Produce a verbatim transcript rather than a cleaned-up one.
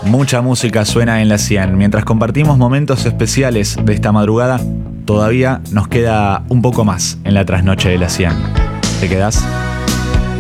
Mucha música suena en la cien. Mientras compartimos momentos especiales de esta madrugada, todavía nos queda un poco más en la trasnoche de la cien. ¿Te quedás?